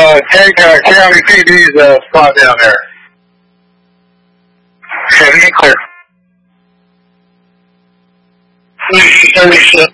take County PD's spot down there. Okay, let me clear. 36.